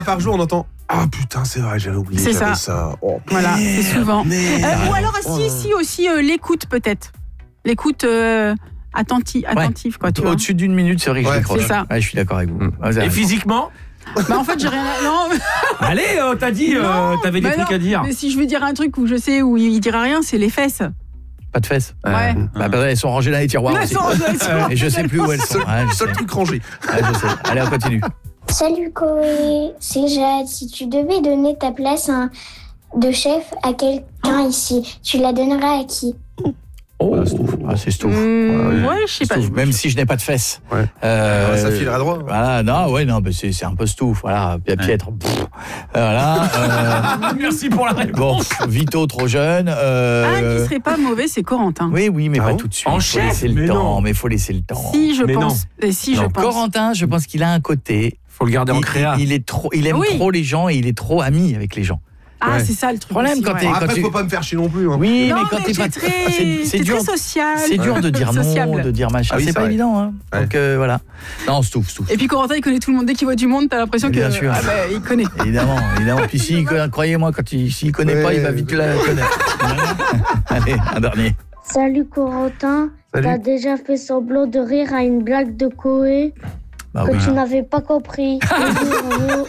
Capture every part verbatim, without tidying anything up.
Par jour, on entend ah putain, c'est vrai, j'avais oublié. C'est ça. ça. Oh, voilà, merde, c'est souvent. Euh, ou alors, oh, si, si aussi euh, l'écoute peut-être. L'écoute euh, attentive, attentive, quoi. Tu vois. Au-dessus d'une minute, c'est vrai que Ouais, je décroche. c'est ça. Ouais, je suis d'accord avec vous. Mmh. Ouais, Et physiquement? Bah en fait, j'ai rien. À... Non. Allez, euh, t'as dit, euh, Non, t'avais des bah trucs non. à dire. Mais si je veux dire un truc où je sais où il dira rien, c'est les fesses. Pas de fesses. Ouais. Bah, bah, elles sont rangées dans les tiroirs Elles aussi. sont rangées dans les tiroirs. Et je sais plus où elles sont. Seul, Ouais, je seul sais. truc rangé. Ouais, je sais. Allez, on continue. Salut Koé, c'est Jade. Si tu devais donner ta place hein, de chef à quelqu'un ici, tu la donnerais à qui? Oh, ah, c'est Stouff. Mmh, ouais, je sais pas. Stouff, même si je n'ai pas de fesses. Ouais. Euh, Ah, ça filera droit. Voilà, non, ouais, non, mais c'est, c'est un peu Stouff. Voilà, Piètre. Pff, voilà. Euh, Merci pour la réponse. bon, Vito trop jeune. Euh, Un qui serait pas mauvais, c'est Corentin. Oui, oui, mais Ah pas bon tout de suite. En faut chef, laisser le mais temps, non. mais faut laisser le temps. Si je Mais pense. Et si Non, je pense. Corentin, je pense qu'il a un côté. Faut le garder en Il, créa. il est trop, il aime Oui. trop les gens et il est trop ami avec les gens. Ah, Ouais. c'est ça le truc. Problème aussi, quand ouais. t'es- Ah, après, tu- faut pas me faire chier non plus. Hein. Oui, Non, mais quand t'es t'es pas très, c'est, c'est t'es dur. très social. C'est dur de dire non, Sociable. de dire machin. Ah oui, c'est c'est pas vrai. évident. Hein. Ouais. Donc euh, voilà. Non, Stouff, Stouff. Et puis Corentin, il connaît tout le monde. Dès qu'il voit du monde, t'as l'impression que. Bien sûr. Ah bah, il connaît. Évidemment, évidemment. Puis si, croyez-moi, quand il, s'il connaît Ouais. pas, il va vite la connaître. Allez, un dernier. Salut Corentin, Salut. t'as déjà fait semblant de rire à une blague de Koé Bah que oui. tu n'avais pas compris. Bisous.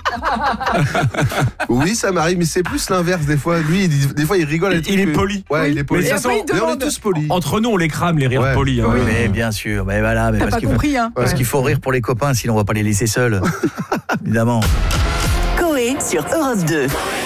Oui, ça m'arrive, mais c'est plus l'inverse des fois. Lui, il dit- des fois, il rigole. à des Il trucs est que- poli. Ouais, Oui. il est poli. Mais Et ça après, sent- il Mais on est demande. tous polis. Entre nous, on les crame, les rires Ouais. polis. hein. Oui, mais bien sûr. Mais voilà, mais T'as parce pas qu'il faut, compris, hein. parce Ouais. qu'il faut rire pour les copains, sinon on va pas les laisser seuls. Évidemment. Koé sur Europe deux.